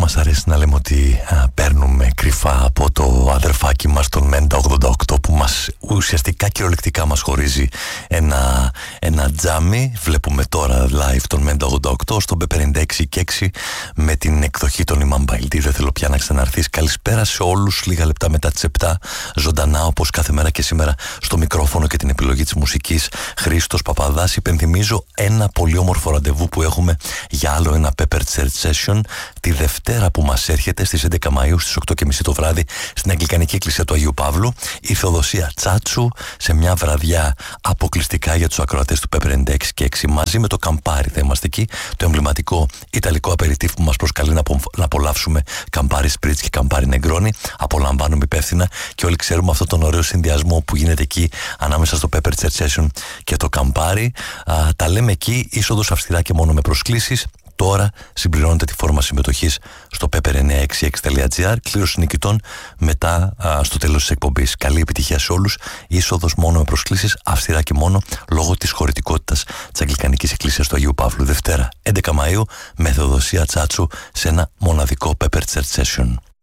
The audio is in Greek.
μας αρέσει να λέμε ότι παίρνουμε κρυφά από το αδερφάκι μας τον Μέντα 88 που μας ουσιαστικά κυριολεκτικά μας χωρίζει ένα τζάμι. Βλέπουμε τώρα live τον Μέντα 88 στον P56 και 6 με την εκδοχή των Imam Baldi. Δεν θέλω πια να ξαναρθείς. Καλησπέρα σε όλους, λίγα λεπτά μετά τις 7 ζωντανά όπως κάθε μέρα και σήμερα στο μικρόφωνο και την επιλογή της μουσικής Χρήστος Παπαδάς. Υπενθυμίζω ένα πολύ όμορφο ραντεβού που έχουμε για άλλο ένα Pepper Church Session τη Δευτέρα που μας έρχεται στις 11 Μαΐου στις 8.30 το βράδυ στην Αγγλικανική Εκκλησία του Αγίου Παύλου, η Θεοδοσία Τσάτσου σε μια βραδιά αποκλειστικά για τους ακροατές του Pepper 96 και 6 μαζί με το Campari. Θα είμαστε εκεί, το εμβληματικό ιταλικό απεριτίφ που μας προσκαλεί να απολαύσουμε Campari Spritz και Campari Negroni. Απολαμβάνουμε υπεύθυνα και όλοι ξέρουμε αυτόν τον ωραίο συνδυασμό που γίνεται εκεί ανάμεσα στο Pepper Church Session και το Campari. Τα λέμε εκεί, είσοδος αυστηρά και μόνο με προσκλήσεις. Τώρα συμπληρώνετε τη φόρμα συμμετοχής στο pepper966.gr. Κλήρωση νικητών μετά στο τέλος της εκπομπής. Καλή επιτυχία σε όλους. Είσοδος μόνο με προσκλήσεις, αυστηρά και μόνο λόγω της χωρητικότητας της Αγγλικανικής Εκκλησίας του Αγίου Παύλου. Δευτέρα 11 Μαΐου με Θεοδοσία Τσάτσου σε ένα μοναδικό Pepper Church Session.